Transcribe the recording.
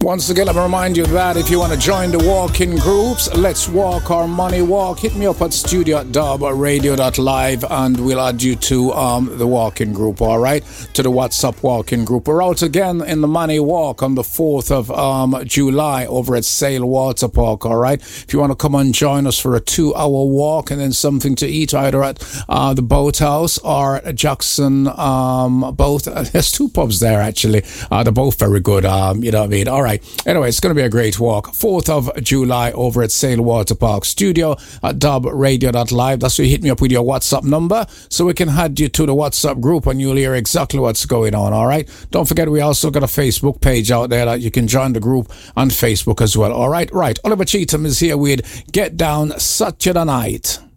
Once again, let me remind you that if you want to join the walking groups, Let's Walk Our Money Walk, hit me up at studio@radio.live and we'll add you to the walking group, all right? To the WhatsApp walking group. We're out again in the Money Walk on the 4th of July over at Sail Water Park, all right? If you want to come and join us for a 2-hour walk and then something to eat either at the Boathouse or Jackson Boat. There's 2 pubs there, actually. They're both very good, you know what I mean? All right. Anyway, it's going to be a great walk. 4th of July over at Sail Water Park. Studio at dubradio.live. That's where you hit me up with your WhatsApp number so we can add you to the WhatsApp group and you'll hear exactly what's going on, all right? Don't forget, we also got a Facebook page out there that you can join the group on Facebook as well, all right? Right. Oliver Cheatham is here with Get Down Saturday Night.